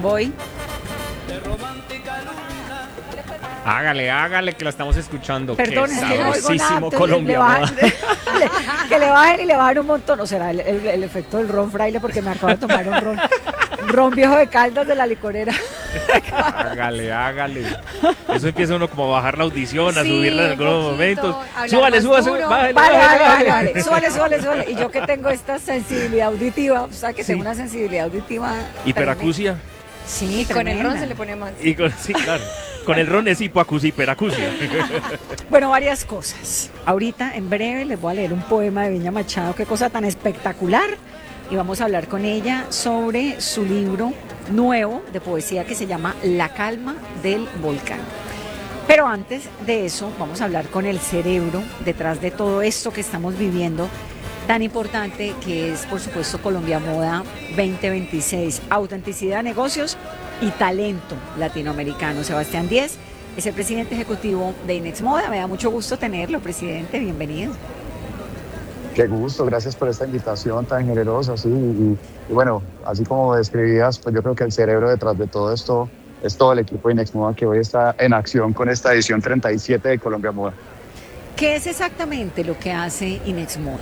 Voy. Hágale, que la estamos escuchando. Perdón, Qué es que no oigo nada, sabrosísimo entonces Colombia Moda. que le bajen y le bajen un montón. O será el efecto del ron fraile, porque me acabo de tomar un ron viejo de Caldas de la licorera. Hágale. Eso empieza uno como a bajar la audición, a Sí, subirla en un algunos poquito, momentos. hablar Súbale, más súbale, duro. bájale. Vale. Súbale. Y yo que tengo esta sensibilidad auditiva, o sea, que Sí. tengo una sensibilidad auditiva. Hiperacusia. Sí, Y con el tremenda. ron se le pone más. Sí, claro. Con el ron es hipoacusia, hiperacusia. Bueno, varias cosas. Ahorita, en breve, les voy a leer un poema de Viña Machado, qué cosa tan espectacular. Y vamos a hablar con ella sobre su libro nuevo de poesía que se llama La calma del volcán. Pero antes de eso, vamos a hablar con el cerebro detrás de todo esto que estamos viviendo tan importante, que es, por supuesto, Colombia Moda 2026. Autenticidad, negocios y talento latinoamericano. Sebastián Díez es el presidente ejecutivo de Inex Moda. Me da mucho gusto tenerlo, presidente. Bienvenido. Qué gusto, gracias por esta invitación tan generosa, sí. Y bueno, así como describías, pues yo creo que el cerebro detrás de todo esto es todo el equipo de Inex Moda que hoy está en acción con esta edición 37 de Colombia Moda. ¿Qué es exactamente lo que hace Inex Moda?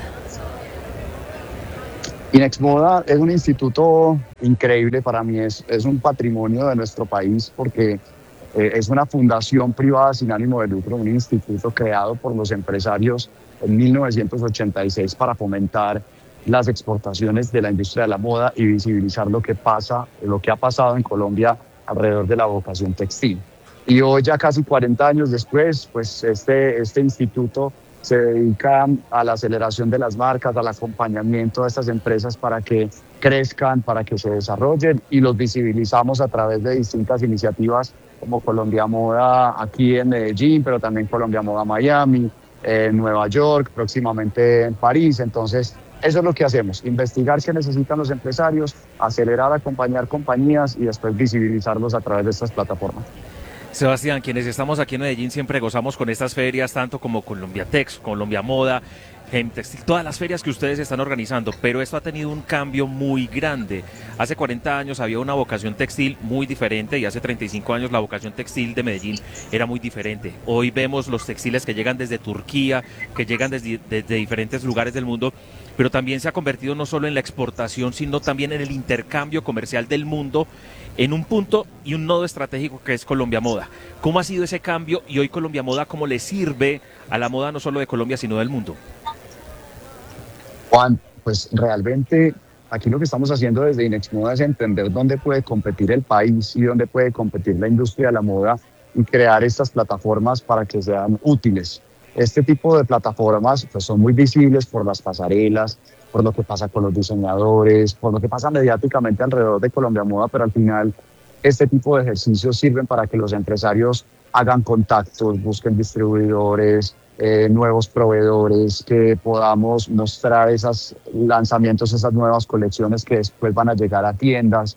Inex Moda es un instituto increíble para mí, es un patrimonio de nuestro país porque es una fundación privada sin ánimo de lucro, un instituto creado por los empresarios en 1986 para fomentar las exportaciones de la industria de la moda y visibilizar lo que ha pasado en Colombia alrededor de la vocación textil. Y hoy, ya casi 40 años después, pues este instituto se dedica a la aceleración de las marcas, al acompañamiento de estas empresas para que crezcan, para que se desarrollen, y los visibilizamos a través de distintas iniciativas como Colombia Moda aquí en Medellín, pero también Colombia Moda Miami, en Nueva York, próximamente en París. Entonces, eso es lo que hacemos: investigar qué necesitan los empresarios, acelerar, acompañar compañías y después visibilizarlos a través de estas plataformas. Sebastián, quienes estamos aquí en Medellín siempre gozamos con estas ferias, tanto como Colombia Tex, Colombia Moda, Gemtextil, todas las ferias que ustedes están organizando, pero esto ha tenido un cambio muy grande. Hace 40 años había una vocación textil muy diferente y hace 35 años la vocación textil de Medellín era muy diferente. Hoy vemos los textiles que llegan desde Turquía, que llegan desde diferentes lugares del mundo, pero también se ha convertido no solo en la exportación, sino también en el intercambio comercial del mundo, en un punto y un nodo estratégico que es Colombia Moda. ¿Cómo ha sido ese cambio y hoy Colombia Moda cómo le sirve a la moda no solo de Colombia sino del mundo? Juan, pues realmente aquí lo que estamos haciendo desde Inex Moda es entender dónde puede competir el país y dónde puede competir la industria de la moda y crear estas plataformas para que sean útiles. Este tipo de plataformas pues son muy visibles por las pasarelas, por lo que pasa con los diseñadores, por lo que pasa mediáticamente alrededor de Colombia Moda, pero al final este tipo de ejercicios sirven para que los empresarios hagan contactos, busquen distribuidores, nuevos proveedores, que podamos mostrar esos lanzamientos, esas nuevas colecciones que después van a llegar a tiendas.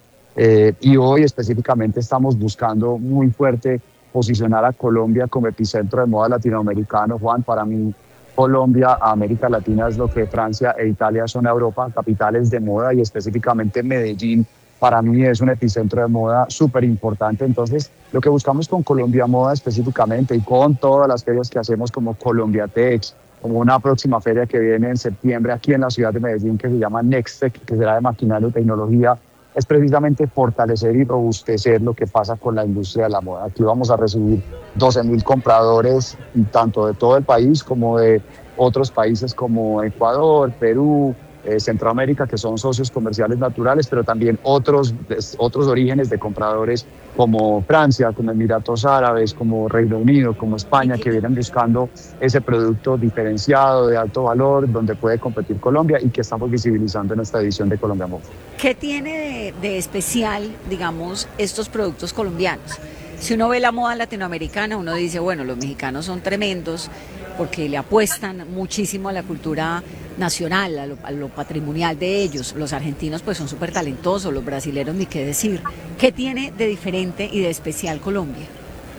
Y hoy específicamente estamos buscando muy fuerte posicionar a Colombia como epicentro de moda latinoamericano. Juan, para mí Colombia a América Latina es lo que Francia e Italia son a Europa, capitales de moda, y específicamente Medellín para mí es un epicentro de moda súper importante. Entonces, lo que buscamos con Colombia Moda específicamente y con todas las ferias que hacemos como Colombia Tex, como una próxima feria que viene en septiembre aquí en la ciudad de Medellín que se llama Nextec, que será de maquinaria y tecnología, es precisamente fortalecer y robustecer lo que pasa con la industria de la moda. Aquí vamos a recibir 12.000 compradores, tanto de todo el país como de otros países como Ecuador, Perú, Centroamérica, que son socios comerciales naturales, pero también otros orígenes de compradores como Francia, como Emiratos Árabes, como Reino Unido, como España, que vienen buscando ese producto diferenciado, de alto valor, donde puede competir Colombia y que estamos visibilizando en esta edición de Colombia Moda. ¿Qué tiene de especial, digamos, estos productos colombianos? Si uno ve la moda latinoamericana, uno dice, bueno, los mexicanos son tremendos porque le apuestan muchísimo a la cultura nacional, a lo patrimonial de ellos. Los argentinos pues son súper talentosos, los brasileños ni qué decir. ¿Qué tiene de diferente y de especial Colombia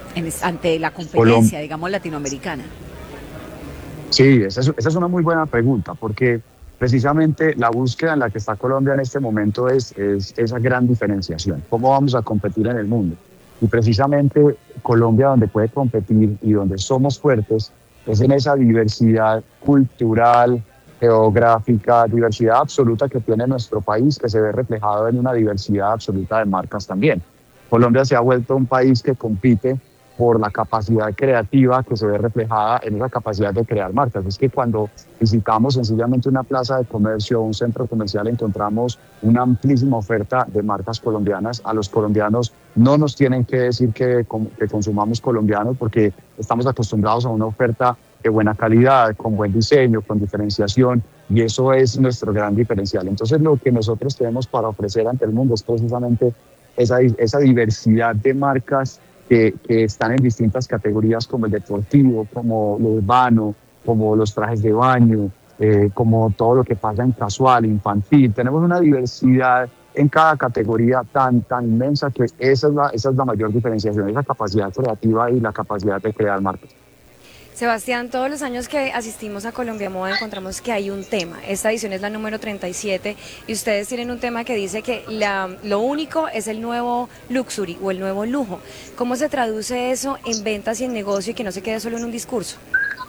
ante la competencia, digamos, latinoamericana? Sí, esa es una muy buena pregunta, porque Precisamente la búsqueda en la que está Colombia en este momento es esa gran diferenciación. ¿Cómo vamos a competir en el mundo? Y precisamente Colombia, donde puede competir y donde somos fuertes, es en esa diversidad cultural, geográfica, diversidad absoluta que tiene nuestro país, que se ve reflejado en una diversidad absoluta de marcas también. Colombia se ha vuelto un país que compite por la capacidad creativa que se ve reflejada en esa capacidad de crear marcas. Es que cuando visitamos sencillamente una plaza de comercio o un centro comercial encontramos una amplísima oferta de marcas colombianas. A los colombianos no nos tienen que decir que consumamos colombianos porque estamos acostumbrados a una oferta de buena calidad, con buen diseño, con diferenciación, y eso es nuestro gran diferencial. Entonces lo que nosotros tenemos para ofrecer ante el mundo es precisamente esa diversidad de marcas que están en distintas categorías como el deportivo, como lo urbano, como los trajes de baño, como todo lo que pasa en casual, infantil. Tenemos una diversidad en cada categoría tan inmensa que esa es la mayor diferenciación, esa capacidad creativa y la capacidad de crear marcas. Sebastián, todos los años que asistimos a Colombia Moda encontramos que hay un tema. Esta edición es la número 37 y ustedes tienen un tema que dice que lo único es el nuevo luxury o el nuevo lujo. ¿Cómo se traduce eso en ventas y en negocio y que no se quede solo en un discurso?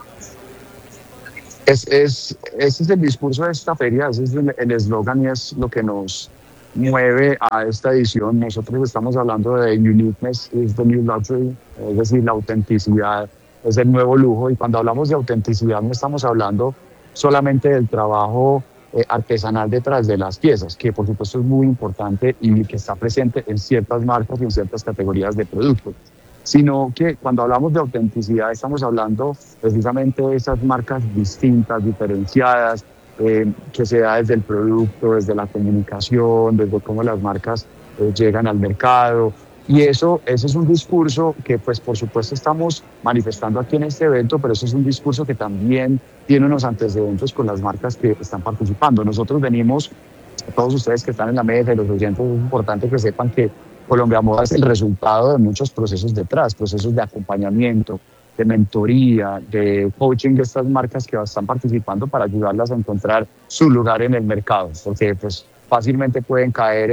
Ese es el discurso de esta feria, ese es el eslogan y es lo que nos mueve a esta edición. Nosotros estamos hablando de uniqueness is the new luxury, es decir, la autenticidad es el nuevo lujo, y cuando hablamos de autenticidad no estamos hablando solamente del trabajo artesanal detrás de las piezas, que por supuesto es muy importante y que está presente en ciertas marcas y en ciertas categorías de productos, sino que cuando hablamos de autenticidad estamos hablando precisamente de esas marcas distintas, diferenciadas, que se da desde el producto, desde la comunicación, desde cómo las marcas llegan al mercado. Y ese es un discurso que, pues, por supuesto, estamos manifestando aquí en este evento, pero eso es un discurso que también tiene unos antecedentes con las marcas que están participando. Nosotros venimos, todos ustedes que están en la mesa y los oyentes, es importante que sepan que Colombia Moda es el resultado de muchos procesos detrás, procesos de acompañamiento, de mentoría, de coaching de estas marcas que están participando para ayudarlas a encontrar su lugar en el mercado, porque, pues, fácilmente pueden caer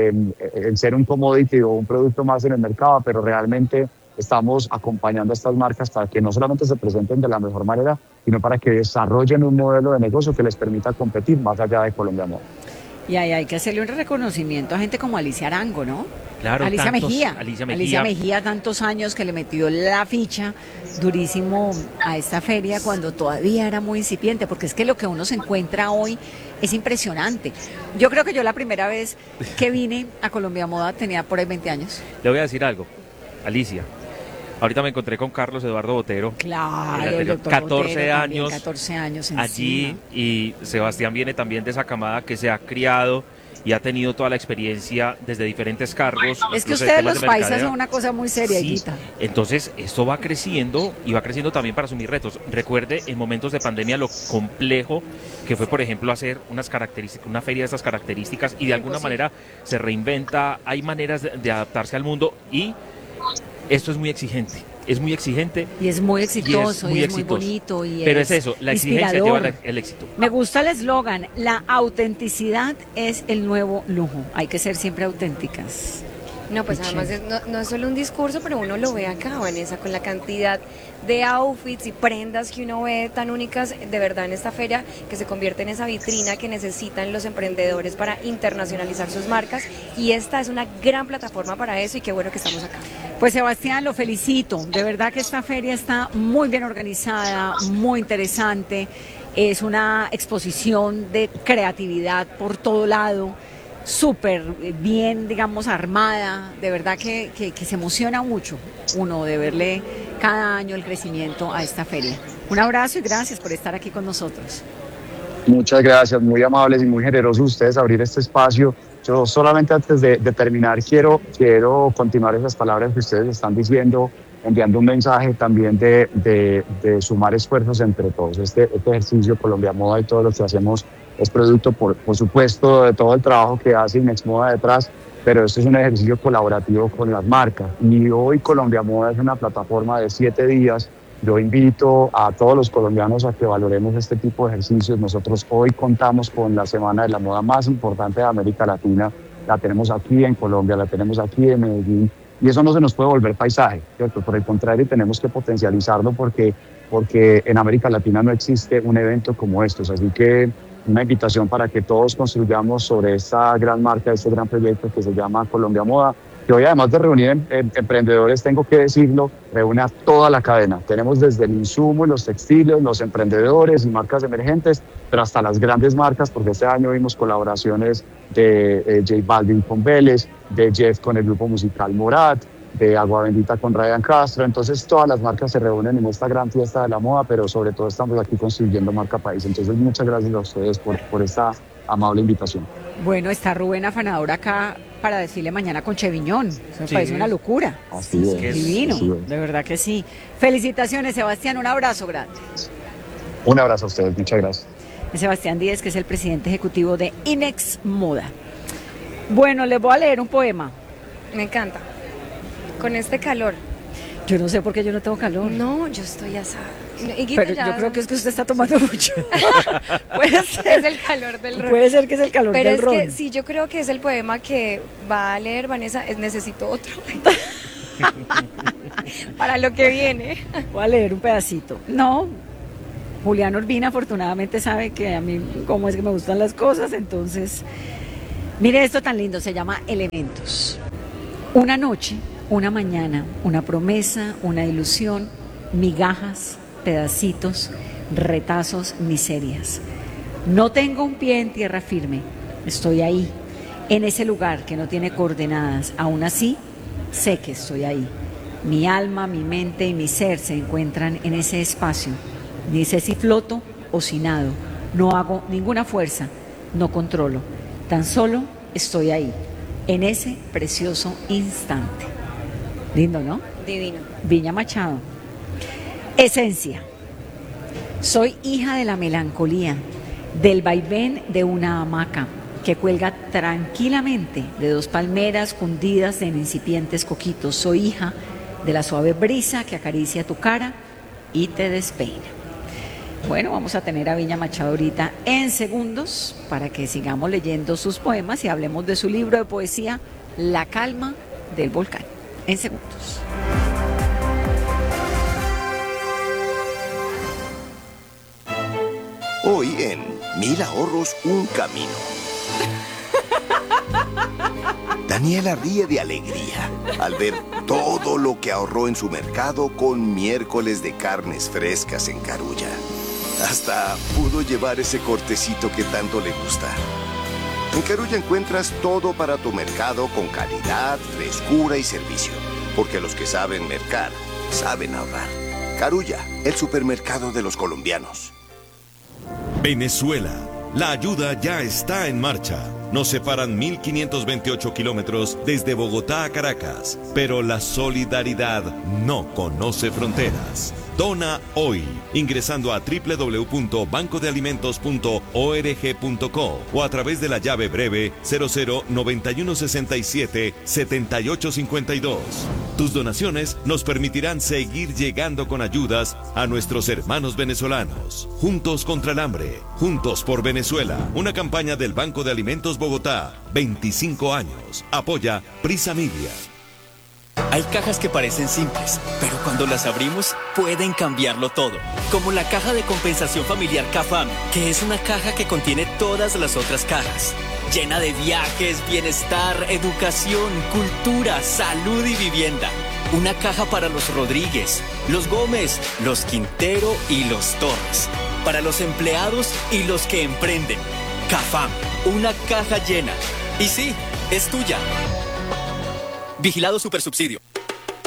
en ser un commodity o un producto más en el mercado, pero realmente estamos acompañando a estas marcas para que no solamente se presenten de la mejor manera, sino para que desarrollen un modelo de negocio que les permita competir más allá de Colombia Moda. Y ahí hay que hacerle un reconocimiento a gente como Alicia Arango, ¿no? Claro, Alicia Mejía, Mejía, tantos años que le metió la ficha durísimo a esta feria cuando todavía era muy incipiente, porque es que lo que uno se encuentra hoy es impresionante. Yo creo que yo la primera vez que vine a Colombia Moda tenía por ahí 20 años. Le voy a decir algo, Alicia. Ahorita me encontré con Carlos Eduardo Botero. Claro, el doctor 14 Botero años, también, 14 años allí encima. Y Sebastián viene también de esa camada que se ha criado y ha tenido toda la experiencia desde diferentes cargos. Es que ustedes los paisas son una cosa muy seria, sí. Entonces esto va creciendo y va creciendo también para asumir retos. Recuerde en momentos de pandemia lo complejo que fue, por ejemplo, hacer una feria de estas características, y de alguna manera se reinventa, hay maneras de adaptarse al mundo, y esto es muy exigente. Es muy exigente. Y es muy exitoso, y es muy bonito. Pero es eso, la exigencia lleva el éxito. Me gusta el eslogan, la autenticidad es el nuevo lujo. Hay que ser siempre auténticas. No, pues además no es solo un discurso, pero uno lo ve acá, Vanessa, con la cantidad de outfits y prendas que uno ve tan únicas de verdad en esta feria, que se convierte en esa vitrina que necesitan los emprendedores para internacionalizar sus marcas, y esta es una gran plataforma para eso, y qué bueno que estamos acá. Pues Sebastián, lo felicito, de verdad que esta feria está muy bien organizada, muy interesante, es una exposición de creatividad por todo lado, súper bien, digamos, armada, de verdad que se emociona mucho uno de verle cada año el crecimiento a esta feria. Un abrazo y gracias por estar aquí con nosotros. Muchas gracias, muy amables y muy generosos ustedes abrir este espacio. Yo solamente antes de terminar quiero continuar esas palabras que ustedes están diciendo, enviando un mensaje también de sumar esfuerzos entre todos. Este ejercicio Colombia Moda y todo lo que hacemos es producto, por supuesto, de todo el trabajo que hace Inex Moda detrás, pero esto es un ejercicio colaborativo con las marcas. Y hoy Colombia Moda es una plataforma de 7 días Yo invito a todos los colombianos a que valoremos este tipo de ejercicios. Nosotros hoy contamos con la Semana de la Moda más importante de América Latina. La tenemos aquí en Colombia, la tenemos aquí en Medellín, y eso no se nos puede volver paisaje, ¿cierto? Por el contrario, tenemos que potencializarlo porque en América Latina no existe un evento como estos. Así que una invitación para que todos construyamos sobre esta gran marca, este gran proyecto que se llama Colombia Moda, que hoy, además de reunir emprendedores, tengo que decirlo, reúne a toda la cadena. Tenemos desde el insumo, los textiles, los emprendedores y marcas emergentes, pero hasta las grandes marcas, porque este año vimos colaboraciones de J Balvin con Vélez, de Jeff con el grupo musical Morat, de Agua Bendita con Ryan Castro. Entonces todas las marcas se reúnen en esta gran fiesta de la moda, pero sobre todo estamos aquí construyendo marca país. Entonces muchas gracias a ustedes por esta amable invitación. Bueno, está Rubén Afanador acá para decirle mañana con Cheviñón. Eso me parece una locura. Así es. Divino, Así es. de verdad que sí. Felicitaciones, Sebastián, un abrazo grande. Un abrazo a ustedes, muchas gracias. Sebastián Díez, que es el presidente ejecutivo de Inex Moda. Bueno, les voy a leer un poema. Me encanta. Con este calor. Yo no sé por qué yo no tengo calor. No, yo estoy asada. Higuita, Pero ya- yo creo que es que usted está tomando mucho. Puede es ser. el calor del ron. Puede ser que es el calor Pero del es ron. que sí, yo creo que es el poema que va a leer Vanessa. Necesito otro. Para lo que viene. Voy a leer un pedacito. No, Julián Urbina afortunadamente sabe que a mí cómo es que me gustan las cosas, entonces, mire esto tan lindo, se llama Elementos. Una noche, una mañana, una promesa, una ilusión, migajas, pedacitos, retazos, miserias. No tengo un pie en tierra firme, estoy ahí, en ese lugar que no tiene coordenadas, aún así sé que estoy ahí. Mi alma, mi mente y mi ser se encuentran en ese espacio. Ni sé si floto o si nado. No hago ninguna fuerza, no controlo. Tan solo estoy ahí, en ese precioso instante. Lindo, ¿no? Divino. Viña Machado. Esencia. Soy hija de la melancolía, del vaivén de una hamaca que cuelga tranquilamente de dos palmeras cundidas en incipientes coquitos. Soy hija de la suave brisa que acaricia tu cara y te despeina. Bueno, vamos a tener a Viña Machado ahorita en segundos para que sigamos leyendo sus poemas y hablemos de su libro de poesía La calma del volcán. En segundos. Hoy en 1000 ahorros, un camino. Daniela ríe de alegría al ver todo lo que ahorró en su mercado con miércoles de carnes frescas en Carulla. Hasta pudo llevar ese cortecito que tanto le gusta. En Carulla encuentras todo para tu mercado con calidad, frescura y servicio. Porque los que saben mercar, saben ahorrar. Carulla, el supermercado de los colombianos. Venezuela. La ayuda ya está en marcha. Nos separan 1.528 kilómetros desde Bogotá a Caracas, pero la solidaridad no conoce fronteras. Dona hoy, ingresando a www.bancodealimentos.org.co o a través de la llave breve 009167-7852. Tus donaciones nos permitirán seguir llegando con ayudas a nuestros hermanos venezolanos. Juntos contra el hambre, juntos por Venezuela. Una campaña del Banco de Alimentos Bogotá. 25 años. Apoya Prisa Media. Hay cajas que parecen simples, pero cuando las abrimos pueden cambiarlo todo. Como la caja de compensación familiar CAFAM, que es una caja que contiene todas las otras cajas. Llena de viajes, bienestar, educación, cultura, salud y vivienda. Una caja para los Rodríguez, los Gómez, los Quintero y los Torres. Para los empleados y los que emprenden. CAFAM, una caja llena. Y sí, es tuya. Vigilado Supersubsidio.